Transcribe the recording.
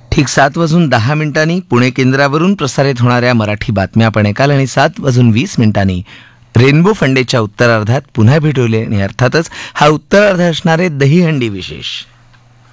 ठीक 7:10 पुणे केंद्रावरून प्रसारित होणाऱ्या मराठी बातम्या आपण ऐकाल आणि 7:20 रेनबो फंडेच्या उत्तरार्धात पुन्हा भेटूले आणि अर्थातच हा उत्तरार्ध असणारे दहीहंडी विशेष.